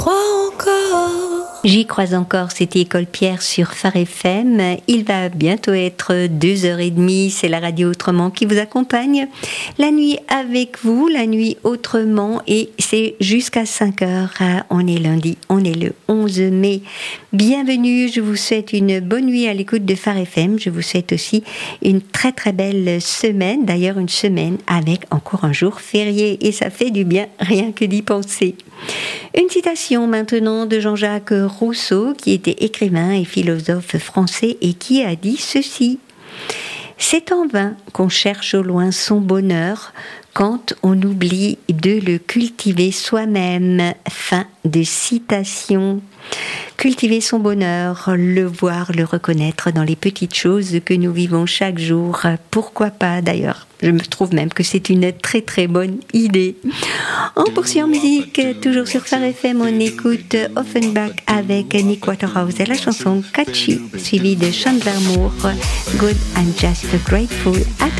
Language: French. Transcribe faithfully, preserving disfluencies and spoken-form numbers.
J'y crois encore, c'était École Pierre sur Phare F M. Il va bientôt être deux heures trente, c'est la radio Autrement qui vous accompagne. La nuit avec vous, la nuit autrement, et c'est jusqu'à cinq heures. On est lundi, on est le onze mai. Bienvenue, je vous souhaite une bonne nuit à l'écoute de Phare F M. Je vous souhaite aussi une très très belle semaine, d'ailleurs une semaine avec encore un jour férié, et ça fait du bien rien que d'y penser. Une citation maintenant de Jean-Jacques Rousseau, qui était écrivain et philosophe français et qui a dit ceci: « C'est en vain qu'on cherche au loin son bonheur quand on oublie de le cultiver soi-même. » Fin de citation. Cultiver son bonheur, le voir, le reconnaître dans les petites choses que nous vivons chaque jour. Pourquoi pas d'ailleurs? Je me trouve même que c'est une très très bonne idée. On poursuit en musique, toujours sur Phare F M, on écoute Offenbach avec Nick Waterhouse et la chanson Catchy, suivie de Chandler Moore, Good and Just Grateful. À